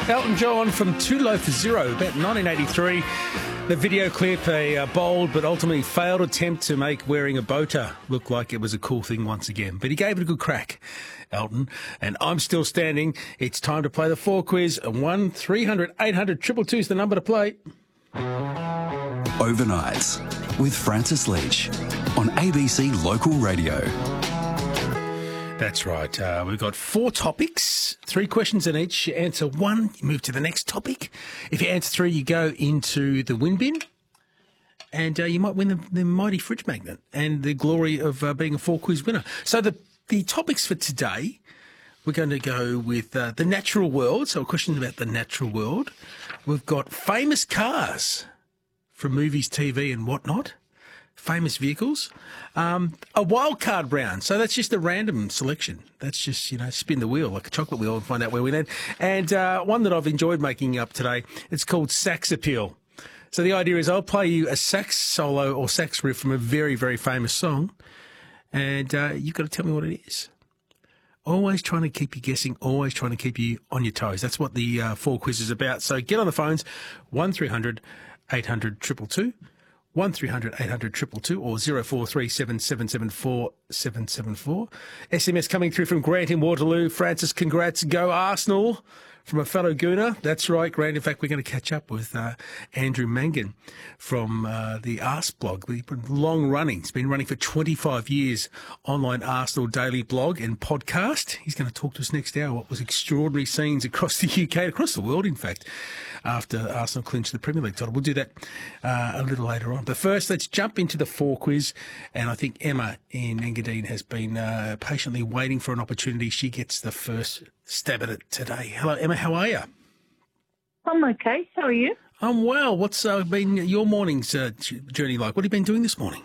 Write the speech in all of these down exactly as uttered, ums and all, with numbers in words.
Elton John from Too Low for Zero, about nineteen eighty-three. The video clip, a uh, bold but ultimately failed attempt to make wearing a boater look like it was a cool thing once again. But he gave it a good crack, Elton. And I'm still standing. It's time to play the four quiz. one three hundred eight hundred two two two is the number to play. Overnights with Francis Leach on A B C Local Radio. That's right. Uh, we've got four topics, three questions in each. You answer one, you move to the next topic. If you answer three, you go into the win bin, and uh, you might win the, the mighty fridge magnet and the glory of uh, being a four-quiz winner. So the, the topics for today, we're going to go with uh, the natural world, so questions about the natural world. We've got famous cars from movies, T V and whatnot. Famous vehicles. Um, a wild card round. So that's just a random selection. That's just, you know, spin the wheel like a chocolate wheel and find out where we land. And uh, one that I've enjoyed making up today, it's called Sax Appeal. So the idea is I'll play you a sax solo or sax riff from a very, very famous song, and uh, you've got to tell me what it is. Always trying to keep you guessing, always trying to keep you on your toes. That's what the uh, four quiz is about. So get on the phones, one three hundred eight hundred two two two. one three hundred eight hundred two two two or zero four three seven seven seven four seven seven four. S M S coming through from Grant in Waterloo. Francis, congrats. Go Arsenal. From a fellow Gooner. That's right, Grant. In fact, we're going to catch up with uh, Andrew Mangan from uh, the Arse blog. We've been long running. It's been running for twenty-five years. Online Arsenal daily blog and podcast. He's going to talk to us next hour. What was extraordinary scenes across the U K, across the world, in fact, after Arsenal clinched the Premier League title. We'll do that uh, a little later on. But first, let's jump into the four quiz. And I think Emma in Engadine has been uh, patiently waiting for an opportunity. She gets the first stab at it today. Hello, Emma. How are you? I'm okay. How are you? I'm well. What's uh, been your morning's uh, journey like? What have you been doing this morning?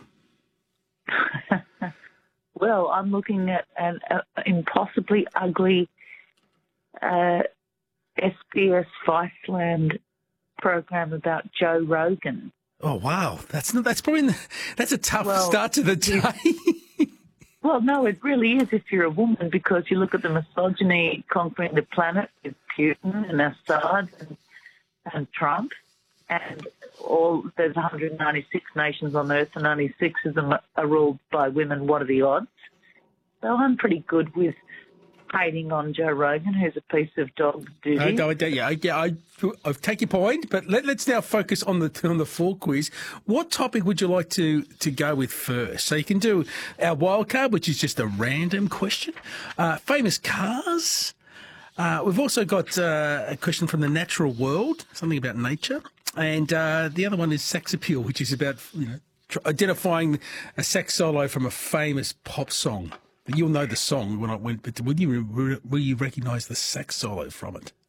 Well, I'm looking at an uh, impossibly ugly uh, S B S Viceland program about Joe Rogan. Oh wow, that's not, that's probably that's a tough well, start to the day. Well, no, it really is if you're a woman, because you look at the misogyny conquering the planet with Putin and Assad and, and Trump, and all there's one hundred ninety-six nations on Earth, and only six of them are ruled by women. What are the odds? So I'm pretty good with hating on Joe Rogan, who's a piece of dog duty. I, I, yeah, I, yeah, I, I take your point, but let, let's now focus on the on the four quiz. What topic would you like to, to go with first? So you can do our wild card, which is just a random question. Uh, famous cars. Uh, we've also got uh, a question from the natural world, something about nature, and uh, the other one is sex appeal, which is about you know tr- identifying a sex solo from a famous pop song. You'll know the song when I went, but will you will you recognise the sax solo from it?